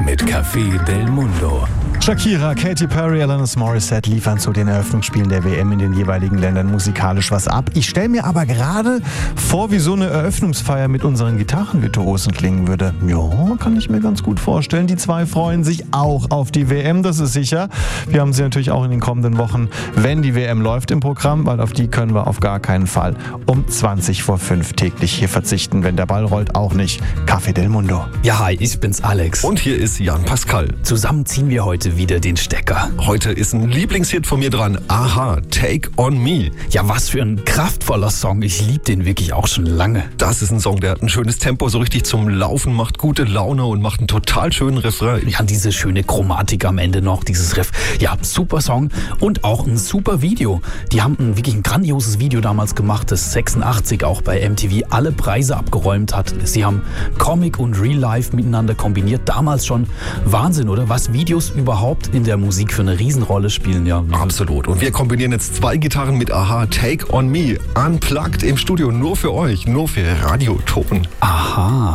mit Café del Mundo. Shakira, Katy Perry, Alanis Morissette liefern zu den Eröffnungsspielen der WM in den jeweiligen Ländern musikalisch was ab. Ich stelle mir aber gerade vor, wie so eine Eröffnungsfeier mit unseren Gitarrenvirtuosen klingen würde. Ja, kann ich mir ganz gut vorstellen. Die zwei freuen sich auch auf die WM, das ist sicher. Wir haben sie natürlich auch in den kommenden Wochen, wenn die WM läuft, im Programm, weil auf die können wir auf gar keinen Fall um 5:20 täglich hier verzichten. Wenn der Ball rollt, auch nicht. Café del Mundo. Ja, hi, ich bin's Alex. Und hier ist Jan Pascal. Zusammen ziehen wir heute wieder den Stecker. Heute ist ein Lieblingshit von mir dran. Aha, Take on Me. Ja, was für ein kraftvoller Song. Ich liebe den wirklich auch schon lange. Das ist ein Song, der hat ein schönes Tempo, so richtig zum Laufen, macht gute Laune und macht einen total schönen Refrain. Ja, diese schöne Chromatik am Ende noch, dieses Riff. Ja, super Song und auch ein super Video. Die haben wirklich ein grandioses Video damals gemacht, das 86 auch bei MTV alle Preise abgeräumt hat. Sie haben Comic und Real Life miteinander kombiniert. Damals schon Wahnsinn, oder? Was Videos überhaupt in der Musik für eine Riesenrolle spielen, ja. Absolut. Und wir kombinieren jetzt zwei Gitarren mit Aha, Take on Me, unplugged im Studio, nur für euch, nur für Radioton. Aha.